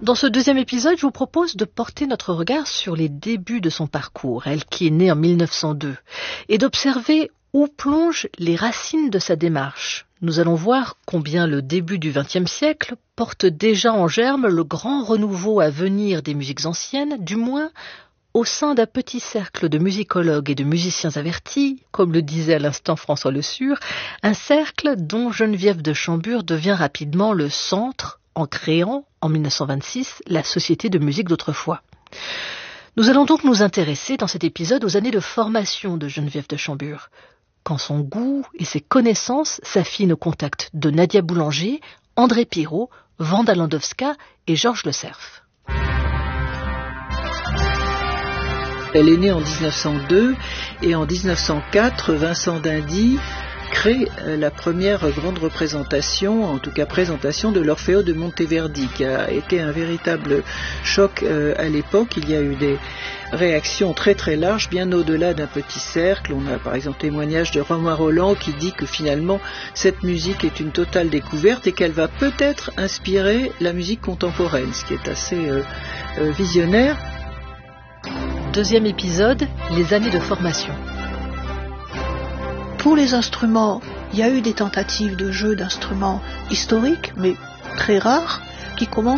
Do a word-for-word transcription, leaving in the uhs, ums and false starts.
Dans ce deuxième épisode, je vous propose de porter notre regard sur les débuts de son parcours, elle qui est née en mille neuf cent deux, et d'observer où plongent les racines de sa démarche. Nous allons voir combien le début du vingtième siècle porte déjà en germe le grand renouveau à venir des musiques anciennes, du moins au sein d'un petit cercle de musicologues et de musiciens avertis, comme le disait à l'instant François Le Sur, un cercle dont Geneviève de Chambure devient rapidement le centre en créant, en mille neuf cent vingt-six, la Société de musique d'autrefois. Nous allons donc nous intéresser dans cet épisode aux années de formation de Geneviève de Chambure, quand son goût et ses connaissances s'affinent au contact de Nadia Boulanger, André Pirot, Wanda Landowska et Georges Le Cerf. Elle est née en dix-neuf cent deux et en dix-neuf cent quatre, Vincent d'Indy crée la première grande représentation, en tout cas présentation, de l'Orfeo de Monteverdi, qui a été un véritable choc euh, à l'époque. Il y a eu des réactions très très larges, bien au-delà d'un petit cercle. On a par exemple témoignage de Romain Rolland qui dit que finalement cette musique est une totale découverte et qu'elle va peut-être inspirer la musique contemporaine, ce qui est assez euh, euh, visionnaire. Deuxième épisode, les années de formation. Pour les instruments, il y a eu des tentatives de jeu d'instruments historiques, mais très rares, qui commencent